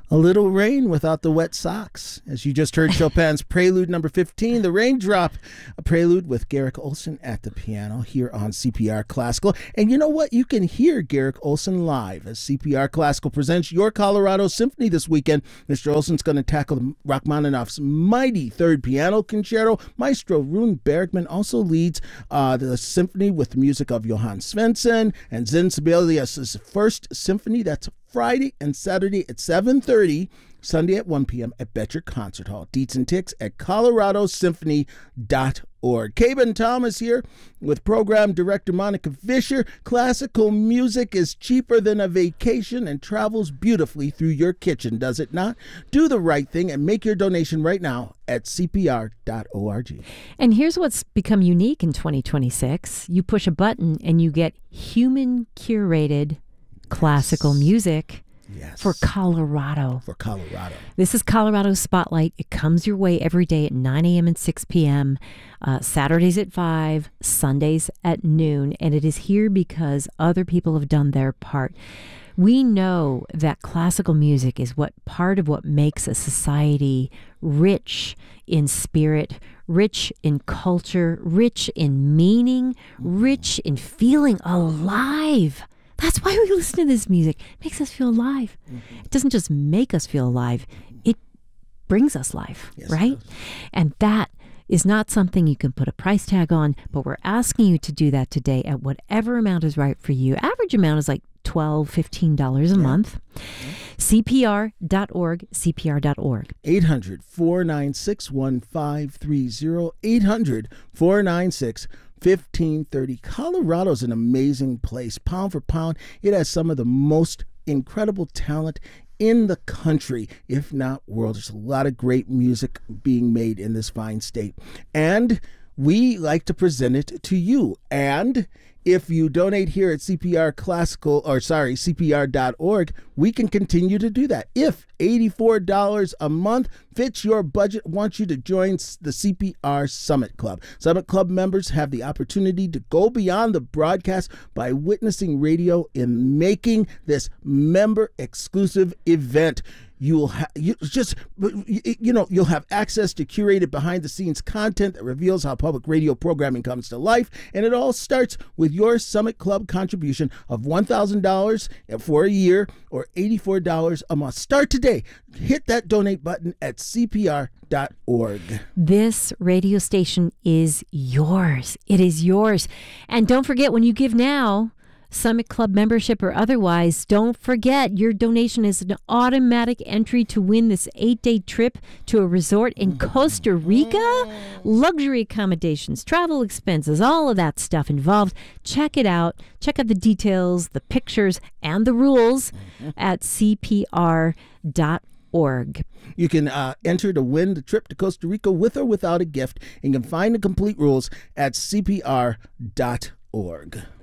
A little rain without the wet socks. As you just heard Chopin's Prelude number 15, The Raindrop, a prelude with Garrick Olson at the piano here on CPR Classical. And you know what? You can hear Garrick Olson live as CPR Classical presents Your Colorado Symphony this weekend. Mr. Olson's going to tackle Rachmaninoff's mighty third piano concerto. Maestro Rune Bergman also leads the symphony with the music of Johann Svensson and Zin Sibelius' first symphony. That's Friday and Saturday at 7:30, Sunday at 1 p.m. at Betcher Concert Hall. Deets and ticks at coloradosymphony.org. Caben Thomas here with program director Monica Fisher. Classical music is cheaper than a vacation and travels beautifully through your kitchen, does it not? Do the right thing and make your donation right now at cpr.org. And here's what's become unique in 2026. You push a button and you get human-curated classical music for Colorado. For Colorado. This is Colorado Spotlight. It comes your way every day at 9 a.m. and 6 p.m., Saturdays at 5, Sundays at noon. And it is here because other people have done their part. We know that classical music is part of what makes a society rich in spirit, rich in culture, rich in meaning, rich in feeling alive. That's why we listen to this music. It makes us feel alive. It doesn't just make us feel alive. It brings us life, right? And that is not something you can put a price tag on, but we're asking you to do that today at whatever amount is right for you. Average amount is like $12, $15 a month. CPR.org, CPR.org. 800-496-1530, 800-496-1530. Colorado's an amazing place. Pound for pound, it has some of the most incredible talent in the country, if not world. There's a lot of great music being made in this fine state. And we like to present it to you. And if you donate here at CPR.org, we can continue to do that. If $84 a month fits your budget, want you to join the CPR Summit Club. Summit Club members have the opportunity to go beyond the broadcast by witnessing radio in making this member-exclusive event. You'll have access to curated behind-the-scenes content that reveals how public radio programming comes to life, and it all starts with your Summit Club contribution of $1,000 for a year or $84 a month. Start today. Hit that donate button at CPR.org. This radio station is yours. It is yours. And don't forget, when you give now, Summit Club membership or otherwise, don't forget your donation is an automatic entry to win this 8-day trip to a resort in Costa Rica. Luxury accommodations, travel expenses, all of that stuff involved. Check it out. Check out the details, the pictures, and the rules at CPR.org. You can enter to win the trip to Costa Rica with or without a gift, and you can find the complete rules at CPR.org.